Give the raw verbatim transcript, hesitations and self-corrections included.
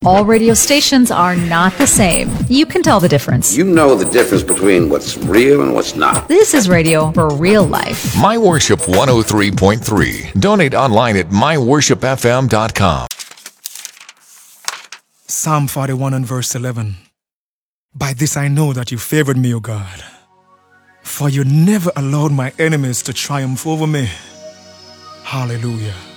All radio stations are not the same. You can tell the difference. You know the difference between what's real and what's not. This is radio for real life. My Worship one oh three point three. Donate online at my worship f m dot com. Psalm forty-one and verse eleven. By this I know that you favored me, O God, for you never allowed my enemies to triumph over me. Hallelujah.